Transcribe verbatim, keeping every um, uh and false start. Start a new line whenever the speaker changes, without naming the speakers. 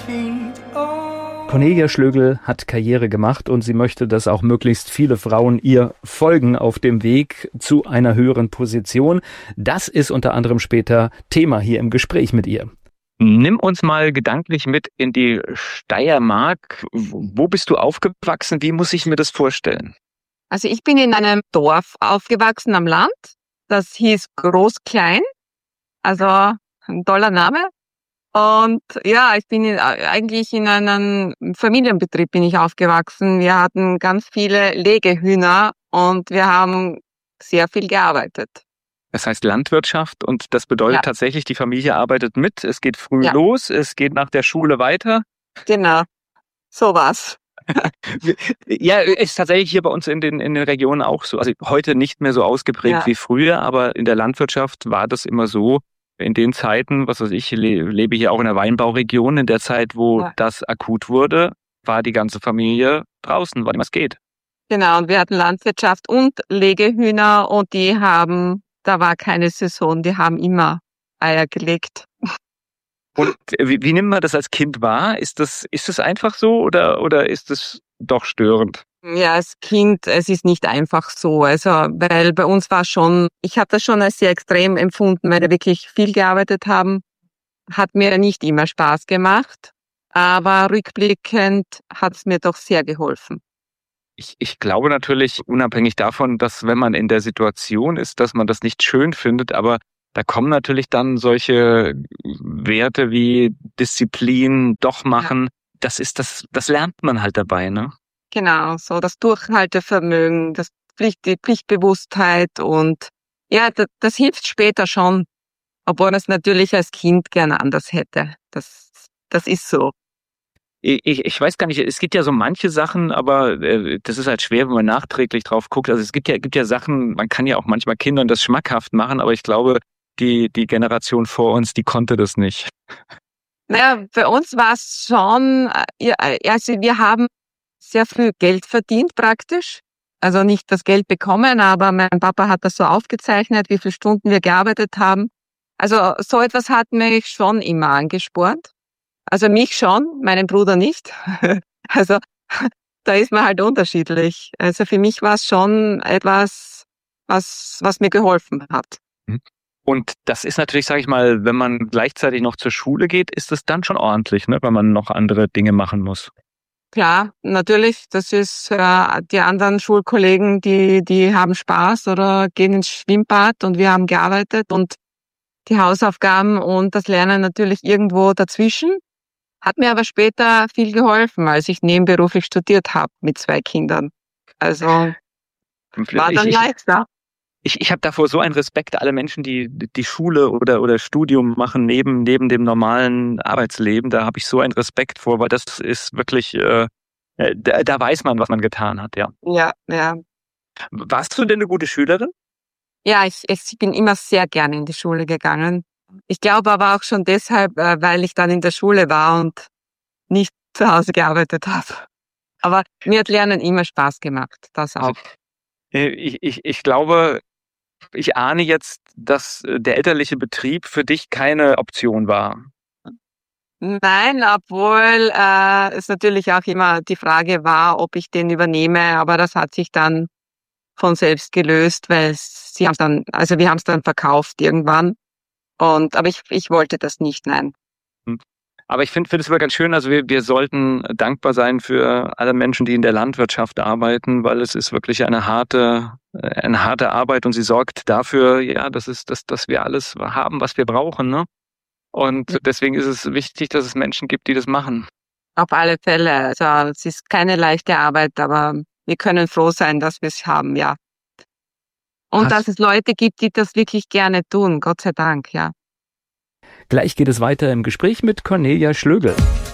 Cornelia Schlögl hat Karriere gemacht und sie möchte, dass auch möglichst viele Frauen ihr folgen auf dem Weg zu einer höheren Position. Das ist unter anderem später Thema hier im Gespräch mit ihr. Nimm uns mal gedanklich mit in die Steiermark. Wo bist du aufgewachsen? Wie muss ich mir das vorstellen?
Also ich bin in einem Dorf aufgewachsen am Land. Das hieß Groß-Klein. Also ein toller Name. Und ja, ich bin in, eigentlich in einem Familienbetrieb bin ich aufgewachsen. Wir hatten ganz viele Legehühner und wir haben sehr viel gearbeitet.
Das heißt Landwirtschaft und das bedeutet ja. tatsächlich, die Familie arbeitet mit. Es geht früh ja. los, es geht nach der Schule weiter.
Genau, so war's.
Ja, ist tatsächlich hier bei uns in den, in den Regionen auch so. Also heute nicht mehr so ausgeprägt ja. wie früher, aber in der Landwirtschaft war das immer so. In den Zeiten, was weiß ich, lebe hier auch in der Weinbauregion, in der Zeit, wo ja. das akut wurde, war die ganze Familie draußen, weil was geht.
Genau, und wir hatten Landwirtschaft und Legehühner und die haben, da war keine Saison, die haben immer Eier gelegt.
Und wie, wie nimmt man das als Kind wahr? Ist das, ist das einfach so oder, oder ist das doch störend?
Ja, als Kind, es ist nicht einfach so. Also, weil bei uns war schon, ich habe das schon als sehr extrem empfunden, weil wir wirklich viel gearbeitet haben. Hat mir nicht immer Spaß gemacht, aber rückblickend hat es mir doch sehr geholfen. Ich, ich glaube natürlich, unabhängig davon, dass wenn man in der Situation ist, dass man das nicht schön findet, aber da kommen natürlich dann solche Werte wie Disziplin, doch machen. Ja. Das ist das, das lernt man halt dabei, ne? Genau, so das Durchhaltevermögen, das Pflicht, die Pflichtbewusstheit und ja, das, das hilft später schon, obwohl man es natürlich als Kind gerne anders hätte. Das, das ist so. Ich,
ich weiß gar nicht, es gibt ja so manche Sachen, aber äh, das ist halt schwer, wenn man nachträglich drauf guckt. Also es gibt ja, gibt ja Sachen, man kann ja auch manchmal Kindern das schmackhaft machen, aber ich glaube, die, die Generation vor uns, die konnte das nicht.
Naja, bei uns war es schon, ja, also wir haben sehr viel Geld verdient praktisch. Also nicht das Geld bekommen, aber mein Papa hat das so aufgezeichnet, wie viele Stunden wir gearbeitet haben. Also so etwas hat mich schon immer angespornt. Also mich schon, meinen Bruder nicht. Also da ist man halt unterschiedlich. Also für mich war es schon etwas, was, was mir geholfen hat.
Und das ist natürlich, sage ich mal, wenn man gleichzeitig noch zur Schule geht, ist es dann schon ordentlich, ne, wenn man noch andere Dinge machen muss.
Klar, natürlich, das ist äh, die anderen Schulkollegen, die die haben Spaß oder gehen ins Schwimmbad und wir haben gearbeitet und die Hausaufgaben und das Lernen natürlich irgendwo dazwischen. Hat mir aber später viel geholfen, als ich nebenberuflich studiert habe mit zwei Kindern. Also war dann leichter.
Ich, ich habe davor so einen Respekt, alle Menschen, die die Schule oder oder Studium machen neben neben dem normalen Arbeitsleben. Da habe ich so einen Respekt vor, weil das ist wirklich, äh, da, da weiß man, was man getan hat, ja.
Ja, ja.
Warst du denn eine gute Schülerin?
Ja, ich, ich bin immer sehr gerne in die Schule gegangen. Ich glaube aber auch schon deshalb, weil ich dann in der Schule war und nicht zu Hause gearbeitet habe. Aber mir hat Lernen immer Spaß gemacht, das auch.
Ich, ich, ich glaube, ich ahne jetzt, dass der elterliche Betrieb für dich keine Option war.
Nein, obwohl äh, es natürlich auch immer die Frage war, ob ich den übernehme, aber das hat sich dann von selbst gelöst, weil sie haben es dann, also wir haben es dann verkauft irgendwann. Und aber ich, ich wollte das nicht, nein.
Aber ich finde finde es immer ganz schön, also wir, wir sollten dankbar sein für alle Menschen, die in der Landwirtschaft arbeiten, weil es ist wirklich eine harte, eine harte Arbeit und sie sorgt dafür, ja, dass es, dass, dass wir alles haben, was wir brauchen, ne? Und deswegen ist es wichtig, dass es Menschen gibt, die das machen.
Auf alle Fälle. Also es ist keine leichte Arbeit, aber wir können froh sein, dass wir es haben, ja. Und Hast dass es Leute gibt, die das wirklich gerne tun, Gott sei Dank, ja.
Gleich geht es weiter im Gespräch mit Cornelia Schlögl.